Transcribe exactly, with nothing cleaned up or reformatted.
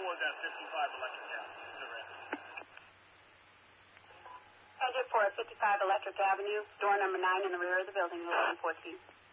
was at fifty-five Electric Avenue. Engine four at fifty-five Electric Avenue, door number nine in the rear of the building, eleven fourteen.